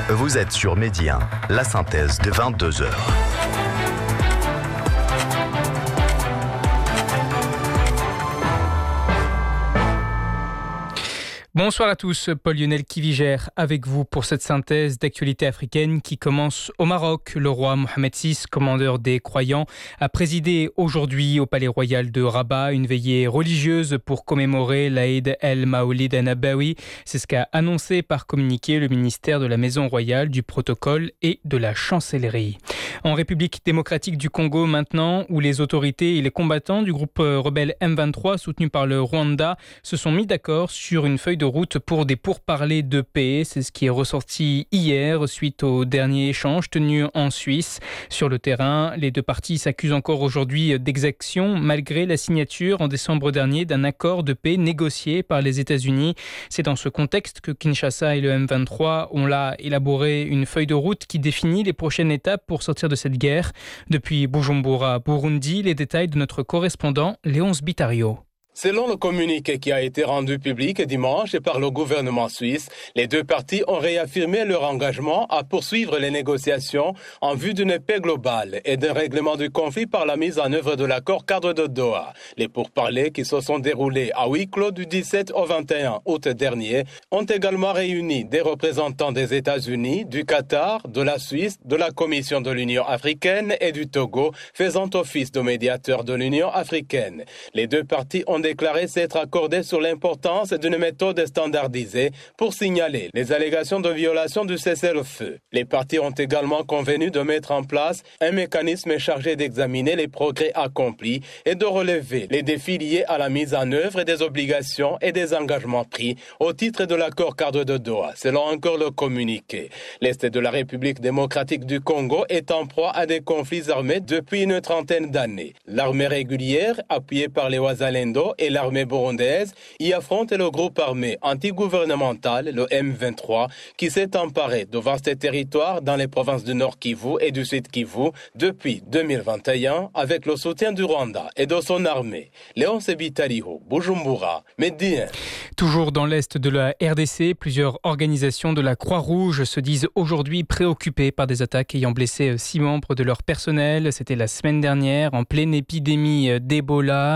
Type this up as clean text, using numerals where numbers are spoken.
Vous êtes sur Midi 1, la synthèse de 22h. Bonsoir à tous, Paul-Lionel Kivigère avec vous pour cette synthèse d'actualité africaine qui commence au Maroc. Le roi Mohamed VI, commandeur des croyants, a présidé aujourd'hui au palais royal de Rabat une veillée religieuse pour commémorer l'Aïd el-Maoulid an-Nabawi. C'est ce qu'a annoncé par communiqué le ministère de la Maison royale, du protocole et de la chancellerie. En République démocratique du Congo maintenant, où les autorités et les combattants du groupe rebelle M23 soutenu par le Rwanda se sont mis d'accord sur une feuille de route pour des pourparlers de paix. C'est ce qui est ressorti hier suite au dernier échange tenu en Suisse. Sur le terrain, les deux parties s'accusent encore aujourd'hui d'exactions malgré la signature en décembre dernier d'un accord de paix négocié par les États-Unis. C'est dans ce contexte que Kinshasa et le M23 ont là élaboré une feuille de route qui définit les prochaines étapes pour sortir de cette guerre. Depuis Bujumbura, Burundi, les détails de notre correspondant Léonce Bitario. Selon le communiqué qui a été rendu public dimanche par le gouvernement suisse, les deux parties ont réaffirmé leur engagement à poursuivre les négociations en vue d'une paix globale et d'un règlement du conflit par la mise en œuvre de l'accord cadre de Doha. Les pourparlers qui se sont déroulés à huis clos du 17 au 21 août dernier ont également réuni des représentants des États-Unis, du Qatar, de la Suisse, de la Commission de l'Union africaine et du Togo, faisant office de médiateur de l'Union africaine. Les deux parties ont déclaré s'être accordés sur l'importance d'une méthode standardisée pour signaler les allégations de violation du cessez-le-feu. Les parties ont également convenu de mettre en place un mécanisme chargé d'examiner les progrès accomplis et de relever les défis liés à la mise en œuvre des obligations et des engagements pris au titre de l'accord cadre de Doha, selon encore le communiqué. L'Est de la République démocratique du Congo est en proie à des conflits armés depuis une trentaine d'années. L'armée régulière, appuyée par les Wazalendo, et l'armée burundaise y affrontent le groupe armé antigouvernemental, le M23, qui s'est emparé de vastes territoires dans les provinces du Nord Kivu et du Sud Kivu depuis 2021 avec le soutien du Rwanda et de son armée. Léonce Bitario, Bujumbura, Midi 1. Toujours dans l'Est de la RDC, plusieurs organisations de la Croix-Rouge se disent aujourd'hui préoccupées par des attaques ayant blessé 6 membres de leur personnel. C'était la semaine dernière en pleine épidémie d'Ebola.